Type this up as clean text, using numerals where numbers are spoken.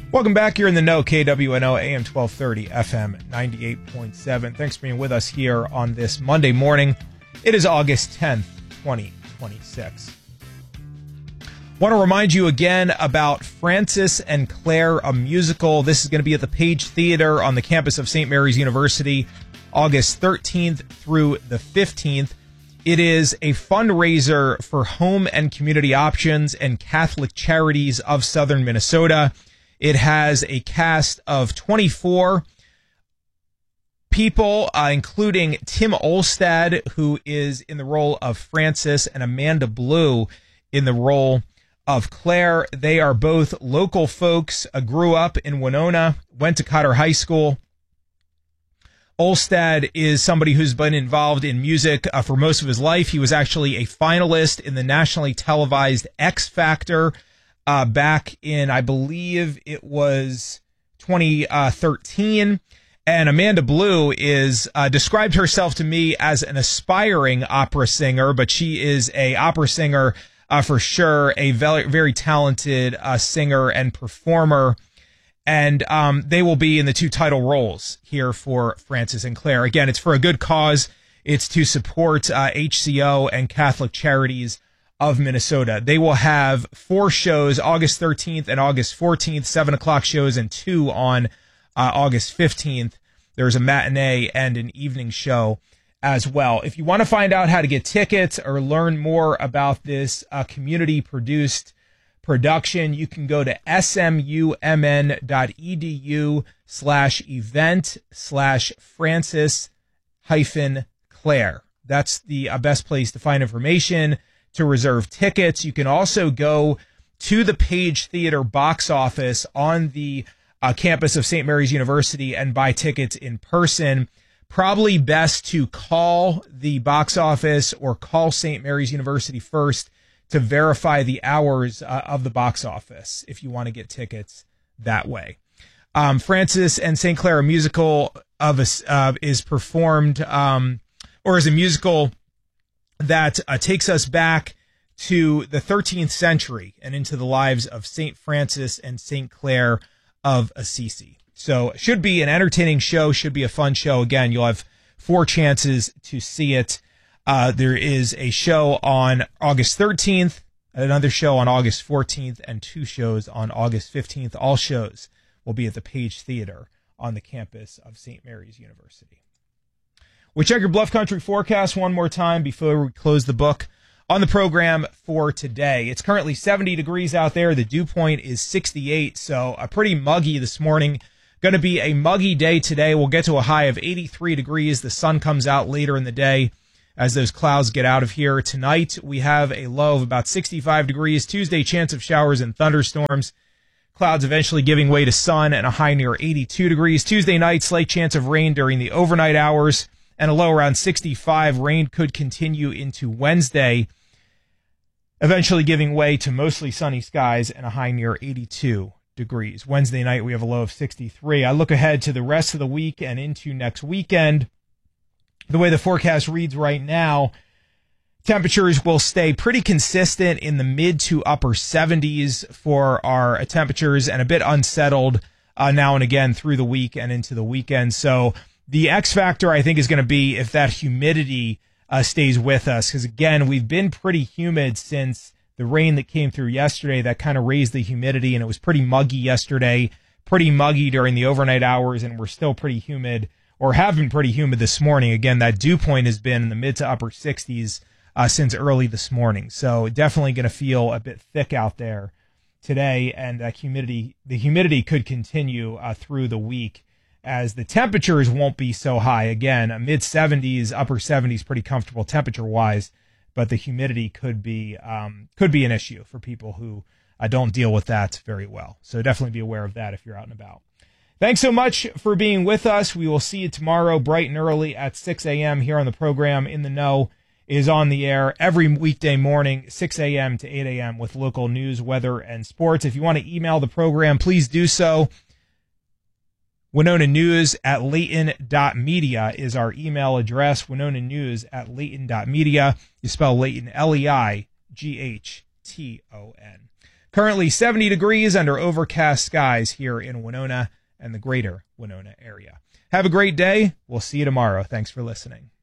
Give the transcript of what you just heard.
Welcome back. You're in the know, KWNO, AM 1230, FM 98.7. Thanks for being with us here on this Monday morning. It is August 10th, 2026. Want to remind you again about Francis and Claire, a musical. This is going to be at the Page Theater on the campus of St. Mary's University, August 13th through the 15th. It is a fundraiser for Home and Community Options and Catholic Charities of Southern Minnesota. It has a cast of 24 people, including Tim Olstad, who is in the role of Francis, and Amanda Blue in the role of Claire. They are both local folks, grew up in Winona, went to Cotter High School. Olstad is somebody who's been involved in music for most of his life. He was actually a finalist in the nationally televised X Factor back in, I believe it was 2013. And Amanda Blue is described herself to me as an aspiring opera singer, but she is a opera singer for sure, a very, very talented singer and performer. And they will be in the two title roles here for Francis and Claire. Again, it's for a good cause. It's to support HCO and Catholic Charities of Minnesota. They will have 4 shows, August 13th and August 14th, 7 o'clock shows, and 2 on August 15th. There's a matinee and an evening show as well. If you want to find out how to get tickets or learn more about this community-produced production, you can go to smumn.edu/event/Francis-Claire. That's the best place to find information to reserve tickets. You can also go to the Page Theater box office on the campus of St. Mary's University and buy tickets in person. Probably best to call the box office or call St. Mary's University first to verify the hours of the box office if you want to get tickets that way. Francis and St. Clair, a musical is performed or is a musical that takes us back to the 13th century and into the lives of St. Francis and St. Clair of Assisi. So it should be an entertaining show, should be a fun show. Again, you'll have 4 chances to see it. There is a show on August 13th, another show on August 14th, and 2 shows on August 15th. All shows will be at the Page Theater on the campus of St. Mary's University. We check your Bluff Country forecast one more time before we close the book on the program for today. It's currently 70 degrees out there. The dew point is 68, so pretty muggy this morning. Going to be a muggy day today. We'll get to a high of 83 degrees. The sun comes out later in the day as those clouds get out of here. Tonight, we have a low of about 65 degrees. Tuesday, chance of showers and thunderstorms. Clouds eventually giving way to sun and a high near 82 degrees. Tuesday night, slight chance of rain during the overnight hours and a low around 65. Rain could continue into Wednesday, eventually giving way to mostly sunny skies and a high near 82 degrees. Wednesday night, we have a low of 63. I look ahead to the rest of the week and into next weekend. The way the forecast reads right now, temperatures will stay pretty consistent in the mid to upper 70s for our temperatures and a bit unsettled now and again through the week and into the weekend. So the X factor, I think, is going to be if that humidity stays with us, because, again, we've been pretty humid since the rain that came through yesterday. That kind of raised the humidity, and it was pretty muggy yesterday, pretty muggy during the overnight hours, and we're still pretty humid, or have been pretty humid this morning. Again, that dew point has been in the mid to upper 60s since early this morning. So definitely going to feel a bit thick out there today, and the humidity could continue through the week, as the temperatures won't be so high. Again, mid 70s, upper 70s, pretty comfortable temperature wise, but the humidity could be an issue for people who don't deal with that very well. So definitely be aware of that if you're out and about. Thanks so much for being with us. We will see you tomorrow bright and early at 6 a.m. here on the program. In the Know is on the air every weekday morning, 6 a.m. to 8 a.m. with local news, weather, and sports. If you want to email the program, please do so. WinonaNews@Layton.media is our email address. WinonaNews@Layton.media. You spell Layton, Leighton. Currently 70 degrees under overcast skies here in Winona and the greater Winona area. Have a great day. We'll see you tomorrow. Thanks for listening.